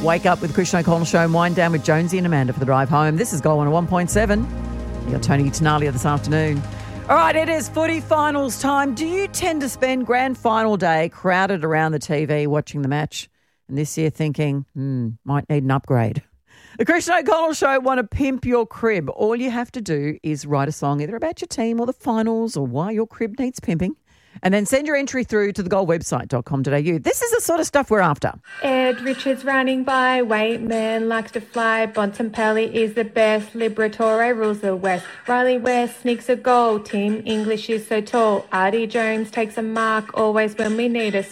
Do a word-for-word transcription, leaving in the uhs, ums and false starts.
Wake up with the Christian O'Connell Show and wind down with Jonesy and Amanda for the drive home. This is Goal one oh one point seven. You got Tony Tenalia this afternoon. All right, it is footy finals time. Do you tend to spend grand final day crowded around the T V watching the match and this year thinking, hmm, might need an upgrade? The Christian O'Connell Show want to pimp your crib. All you have to do is write a song either about your team or the finals or why your crib needs pimping, and then send your entry through to the goal website dot com dot a u. This is the sort of stuff we're after. Ed Richards running by, Waitman likes to fly, Bontempelli is the best, Liberatore rules the West, Riley West sneaks a goal, Tim English is so tall, Artie Jones takes a mark, always when we need a